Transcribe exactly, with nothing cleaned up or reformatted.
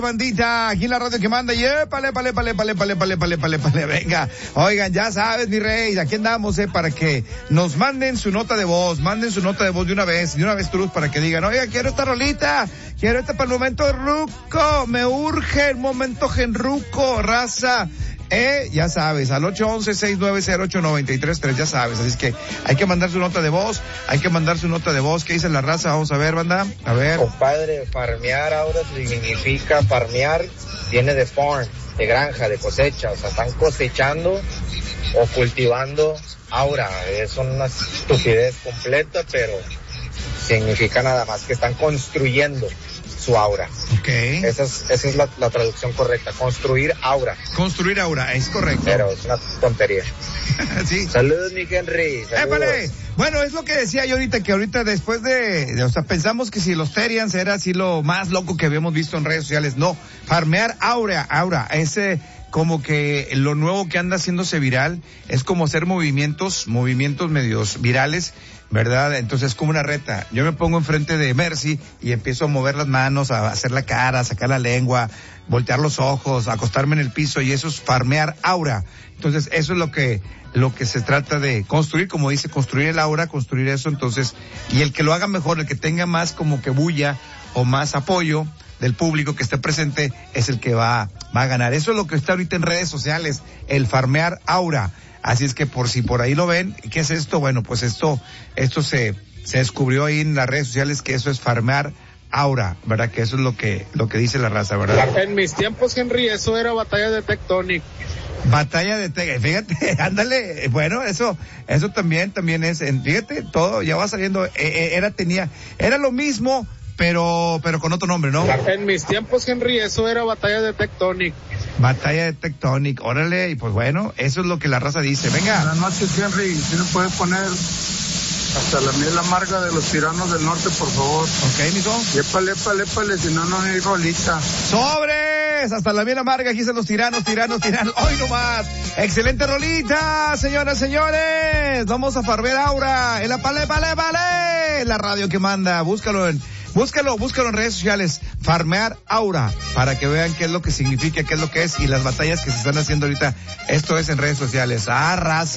bandita, aquí en la radio que manda, y épale, épale, épale, épale, épale, épale, épale, épale, épale, venga. Oigan, ya sabes, mi rey, aquí andamos, eh, para que nos manden su nota de voz, manden su nota de voz de una vez, de una vez, Truz, para que digan, oiga, quiero esta rolita, quiero esta para el momento ruco, me urge el momento genruco, raza. Eh, ya sabes, al ocho once, seis nueve cero, ocho nueve tres tres, ya sabes, así es que hay que mandar su nota de voz, hay que mandar su nota de voz, ¿qué dice la raza? Vamos a ver, banda, a ver. Compadre, farmear ahora significa farmear, viene de farm, de granja, de cosecha, o sea, están cosechando o cultivando aura, es una estupidez completa, pero significa nada más que están construyendo su aura. Okay. Esa es, esa es la, la traducción correcta, construir aura. Construir aura, es correcto. Pero es una tontería. Sí. Saludos, mi Henry. Saludos. ¡Épale! Bueno, es lo que decía yo ahorita, que ahorita después de, de, o sea, pensamos que si los Terians era así lo más loco que habíamos visto en redes sociales. No, farmear aura, aura, ese como que lo nuevo que anda haciéndose viral es como hacer movimientos, movimientos medios virales, ¿verdad? Entonces es como una reta. Yo me pongo enfrente de Mercy y empiezo a mover las manos, a hacer la cara, a sacar la lengua, voltear los ojos, a acostarme en el piso, y eso es farmear aura. Entonces eso es lo que, lo que se trata de construir, como dice, construir el aura, construir eso. Entonces, y el que lo haga mejor, el que tenga más como que bulla o más apoyo del público que esté presente, es el que va, va a ganar. Eso es lo que está ahorita en redes sociales, el farmear aura. Así es que por si por ahí lo ven, ¿qué es esto? Bueno, pues esto, esto se, se descubrió ahí en las redes sociales, que eso es farmear aura, ¿verdad? Que eso es lo que, lo que dice la raza, ¿verdad? En mis tiempos, Henry, eso era batalla de Tectonic. Batalla de Tectonic, fíjate, ándale, bueno, eso, eso también, también es, fíjate, todo ya va saliendo, era, tenía, era lo mismo, pero, pero con otro nombre, ¿no? En mis tiempos, Henry, eso era batalla de Tectonic. Batalla de Tectonic, órale, y pues bueno, eso es lo que la raza dice, venga. Buenas noches, Henry, ¿sí me puede poner hasta la miel amarga de los tiranos del norte, por favor? Ok, mijo. Épale, épale, épale, si no, no hay rolita. ¡Sobres! Hasta la miel amarga, aquí están los tiranos, tiranos, tiranos. ¡Hoy nomás! ¡Excelente rolita, señoras, señores! Vamos a farmear aura, en la pale, pale, pale, la radio que manda, búscalo en... Búscalo, búscalo en redes sociales, farmear aura, para que vean qué es lo que significa, qué es lo que es, y las batallas que se están haciendo ahorita. Esto es en redes sociales. ¡Ah, raza!